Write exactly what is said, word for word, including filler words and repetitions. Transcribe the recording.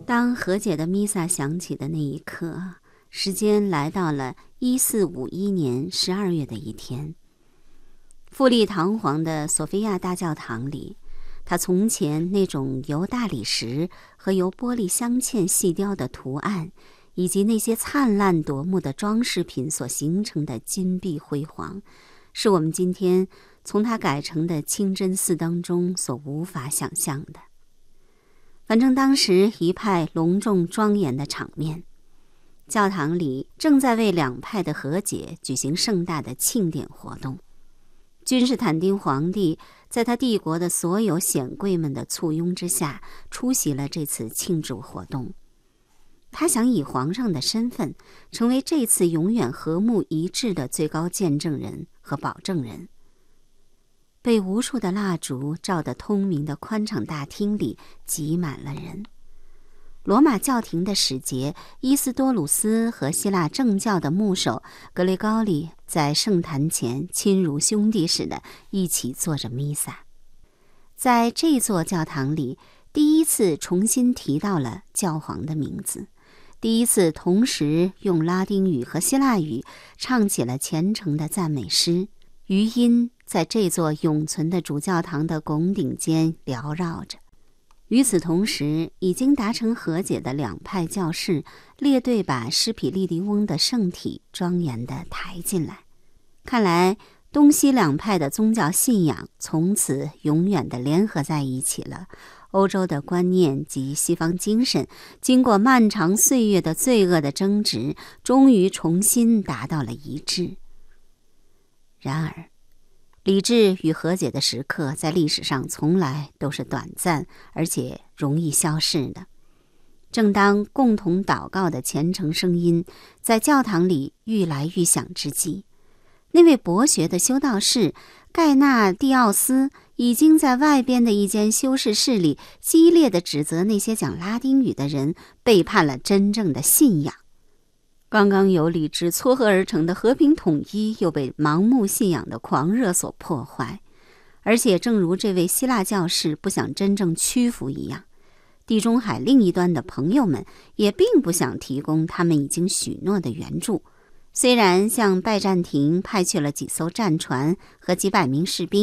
当和解的弥撒响起的那一刻，时间来到了一四五一年十二月的一天。富丽堂皇的索菲亚大教堂里，它从前那种由大理石和由玻璃镶嵌细雕的图案，以及那些灿烂夺目的装饰品所形成的金碧辉煌，是我们今天从它改成的清真寺当中所无法想象的。反正当时一派隆重庄严的场面，教堂里正在为两派的和解举行盛大的庆典活动。君士坦丁皇帝在他帝国的所有显贵们的簇拥之下，出席了这次庆祝活动。他想以皇上的身份，成为这次永远和睦一致的最高见证人和保证人。被无数的蜡烛照得通明的宽敞大厅里挤满了人。罗马教廷的使节伊斯多鲁斯和希腊正教的牧首格雷高利在圣坛前亲如兄弟似的一起做着弥撒。在这座教堂里，第一次重新提到了教皇的名字，第一次同时用拉丁语和希腊语唱起了虔诚的赞美诗，余音在这座永存的主教堂的拱顶间缭绕着。与此同时，已经达成和解的两派教士列队把施匹利狄翁的圣体庄严地抬进来。看来东西两派的宗教信仰从此永远地联合在一起了。欧洲的观念及西方精神，经过漫长岁月的罪恶的争执，终于重新达到了一致。然而理智与和解的时刻在历史上从来都是短暂而且容易消逝的。正当共同祷告的虔诚声音在教堂里愈来愈响之际，那位博学的修道士盖纳蒂奥斯已经在外边的一间修士室里激烈地指责那些讲拉丁语的人背叛了真正的信仰。刚刚由理智撮合而成的和平统一又被盲目信仰的狂热所破坏，而且正如这位希腊教士不想真正屈服一样，地中海另一端的朋友们也并不想提供他们已经许诺的援助。虽然向拜占庭派去了几艘战船和几百名士兵，